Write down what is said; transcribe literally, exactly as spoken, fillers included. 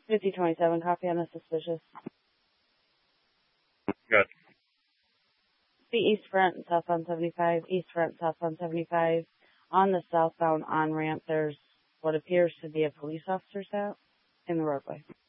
fifty twenty-seven, copy on the suspicious. Good. The east front and southbound seventy-five, east front, southbound seventy-five. On the southbound on-ramp, there's what appears to be a police officer's out in the roadway.